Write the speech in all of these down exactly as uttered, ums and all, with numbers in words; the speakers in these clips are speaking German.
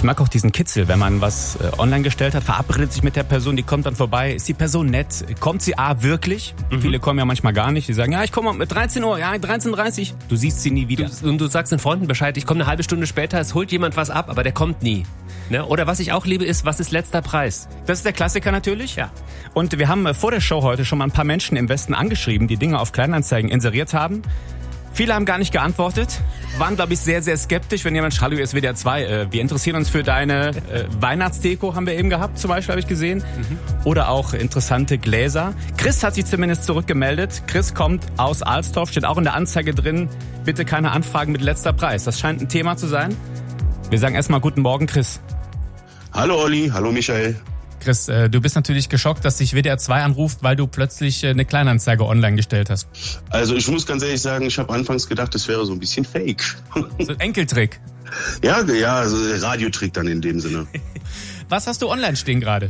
Ich mag auch diesen Kitzel, wenn man was äh, online gestellt hat, verabredet sich mit der Person, die kommt dann vorbei. Ist die Person nett? Kommt sie A wirklich? Mhm. Viele kommen ja manchmal gar nicht. Die sagen, ja, ich komme mit dreizehn Uhr, ja, dreizehn Uhr dreißig. Du siehst sie nie wieder. Du, und du sagst den Freunden Bescheid, ich komme eine halbe Stunde später, es holt jemand was ab, aber der kommt nie. Ne? Oder was ich auch liebe, ist, was ist letzter Preis? Das ist der Klassiker natürlich. Ja. Und wir haben äh, vor der Show heute schon mal ein paar Menschen im Westen angeschrieben, die Dinge auf Kleinanzeigen inseriert haben. Viele haben gar nicht geantwortet, waren, glaube ich, sehr, sehr skeptisch, wenn jemand schreibt, hallo, hier ist W D R zwei, äh, wir interessieren uns für deine äh, Weihnachtsdeko, haben wir eben gehabt, zum Beispiel, habe ich gesehen. Mhm. Oder auch interessante Gläser. Chris hat sich zumindest zurückgemeldet. Chris kommt aus Alstorf, steht auch in der Anzeige drin, bitte keine Anfragen mit letzter Preis. Das scheint ein Thema zu sein. Wir sagen erstmal guten Morgen, Chris. Hallo Olli, hallo Michael. Chris, äh, du bist natürlich geschockt, dass sich W D R zwei anruft, weil du plötzlich äh, eine Kleinanzeige online gestellt hast. Also ich muss ganz ehrlich sagen, ich habe anfangs gedacht, das wäre so ein bisschen fake. So ein Enkeltrick. Ja, ja, also Radiotrick dann in dem Sinne. Was hast du online stehen gerade?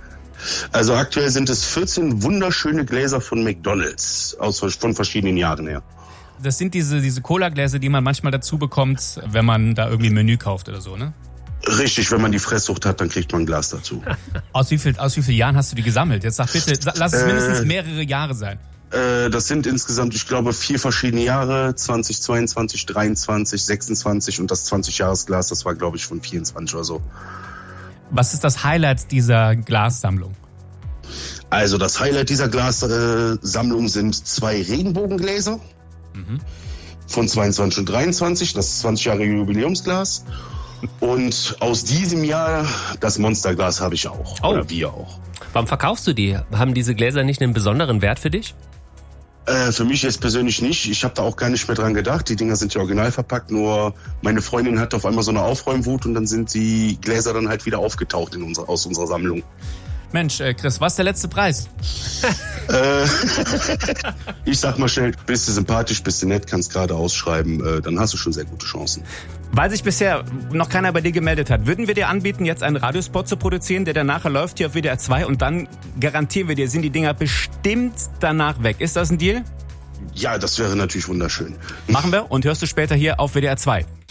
Also aktuell sind es vierzehn wunderschöne Gläser von McDonald's, aus, von verschiedenen Jahren her. Das sind diese, diese Cola-Gläser, die man manchmal dazu bekommt, wenn man da irgendwie ein Menü kauft oder so, ne? Richtig, wenn man die Fresssucht hat, dann kriegt man ein Glas dazu. Aus wie viel, aus wie vielen Jahren hast du die gesammelt? Jetzt sag bitte, lass es mindestens äh, mehrere Jahre sein. Äh, das sind insgesamt, ich glaube, vier verschiedene Jahre, zwanzig zweiundzwanzig, dreiundzwanzig, sechsundzwanzig und das zwanzig-Jahres-Glas, das war, glaube ich, von vierundzwanzig oder so. Was ist das Highlight dieser Glassammlung? Also das Highlight dieser Glassammlung sind zwei Regenbogengläser mhm. von zweiundzwanzig und dreiundzwanzig, das zwanzig Jahre Jubiläumsglas. Und aus diesem Jahr das Monsterglas habe ich auch. Oh. Oder wir auch. Warum verkaufst du die? Haben diese Gläser nicht einen besonderen Wert für dich? Äh, für mich jetzt persönlich nicht. Ich habe da auch gar nicht mehr dran gedacht. Die Dinger sind ja original verpackt. Nur meine Freundin hatte auf einmal so eine Aufräumwut und dann sind die Gläser dann halt wieder aufgetaucht in unser, aus unserer Sammlung. Mensch, äh, Chris, was ist der letzte Preis? äh, ich sag mal schnell, bist du sympathisch, bist du nett, kannst gerade ausschreiben, äh, dann hast du schon sehr gute Chancen. Weil sich bisher noch keiner bei dir gemeldet hat, würden wir dir anbieten, jetzt einen Radiospot zu produzieren, der dann nachher läuft hier auf W D R zwei und dann garantieren wir dir, sind die Dinger bestimmt danach weg. Ist das ein Deal? Ja, das wäre natürlich wunderschön. Machen wir und hörst du später hier auf W D R zwei.